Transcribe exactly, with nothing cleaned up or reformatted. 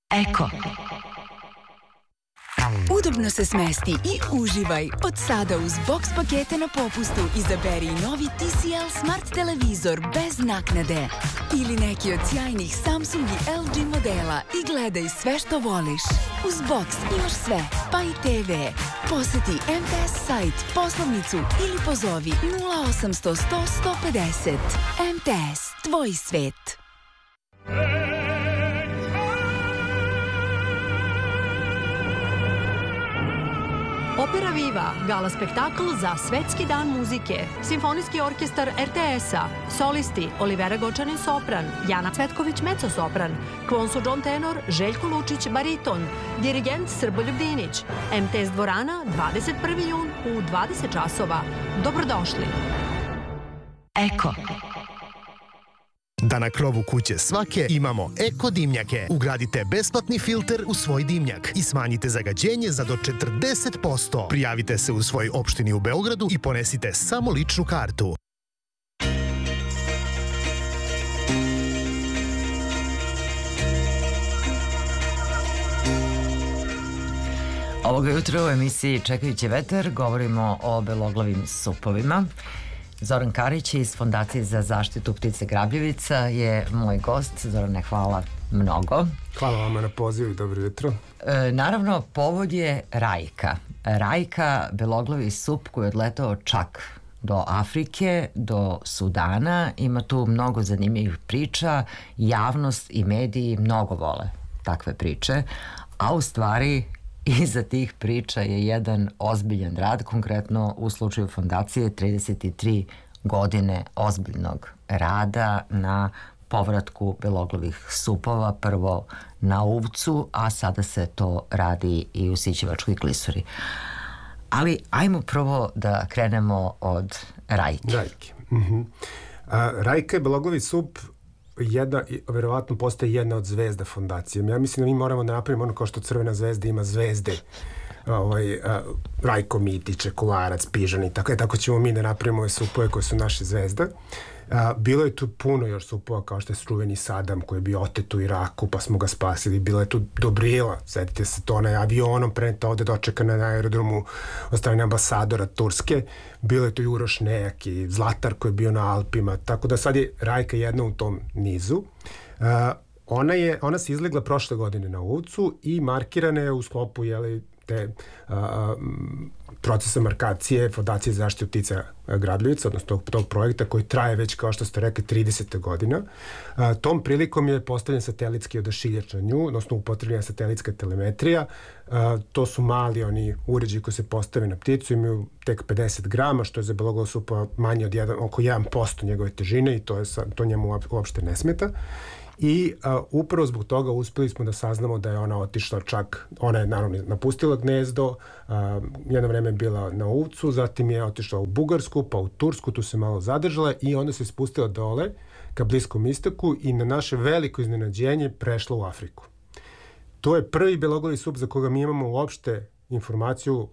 Eko. Udobno se smesti i uživaj. Od sada uz box pakete na popustu izaberi novi T C L Smart televizor bez naknade. Ili neki od sjajnih Samsung i L G modela i gledaj sve što voliš. Uz box imaš sve, pa i T V. Poseti M T S sajt, poslovnicu ili pozovi nula osamsto sto sto pedeset. M T S, tvoj svet. Opera Viva, gala spektakl za Svetski dan muzike, Simfonijski orkestar R T S-a, solisti Olivera Gočanin sopran, Jana Cvetković mezzo-sopran, Kvonsu John tenor, Željko Lučić bariton, dirigent Srboljub Dinić, M T S dvorana, dvadeset prvi jun u dvadeset časova. Dobrodošli. Eko. Da na krovu kuće svake imamo eko dimnjake. Ugradite besplatni filter u svoj dimnjak i smanjite zagađenje za do četrdeset posto. Prijavite se u svoj opštini u Beogradu i ponesite samo ličnu kartu. Ovoga jutra u emisiji Čekajući vetar govorimo o beloglavim supovima. Zoran Karić iz Fondacije za zaštitu ptice grabljivica je moj gost. Zorane, hvala mnogo. Hvala vama na pozivu i dobro jutro. E, naravno, povod je Rajka. Rajka, beloglavi sup koji je odletao čak do Afrike, do Sudana. Ima tu mnogo zanimljivih priča. Javnost i mediji mnogo vole takve priče. A u stvari iza tih priča je jedan ozbiljan rad, konkretno u slučaju fondacije trideset tri godine ozbiljnog rada na povratku beloglavih supova, prvo na Uvcu, a sada se to radi i u Sićevačkoj klisuri. Ali ajmo prvo da krenemo od Rajke. Rajke. Uh-huh. A, Rajka je beloglavi sup, jedna, verovatno postaje jedna od zvezda fondacije. Ja mislim da mi moramo da napravimo ono kao što Crvena zvezda ima zvezde. Ovaj, a, Rajko Mitić, Kolarac, Pižan i tako je. Tako ćemo mi da napravimo ove supove koje su naše zvezda. A, bilo je tu puno još supova kao što je čuveni Sadam koji je bio otet u Iraku pa smo ga spasili. Bila je tu Dobrila, setite se to, ona je avionom preneta ovde dočekana na aerodromu od strane ambasadora Turske. Bilo je tu i Uroš Nejak i Zlatar koji je bio na Alpima, tako da sad je Rajka jedna u tom nizu. A, ona, je, ona se izlegla prošle godine na Uvcu i markirana je u sklopu jeli, te a, procesa markacije Fondacije za zaštitu ptica grabljivica, odnosno tog, tog projekta koji traje već, kao što ste rekli, trideset godina. A, tom prilikom je postavljen satelitski odašiljač na nju, odnosno upotrebljena satelitska telemetrija. A, to su mali oni uređaji koji se postave na pticu, imaju tek pedeset grama, što je za beloglavog supa manje od jedan, oko jedan posto njegove težine i to, je, to njemu uopšte ne smeta. I a, upravo zbog toga uspeli smo da saznamo da je ona otišla čak, ona je naravno napustila gnezdo, a, jedno vreme je bila na Uvcu, zatim je otišla u Bugarsku, pa u Tursku, tu se malo zadržala i onda se spustila dole ka Bliskom istoku i na naše veliko iznenađenje prešla u Afriku. To je prvi beloglavi sup za koga mi imamo uopšte informaciju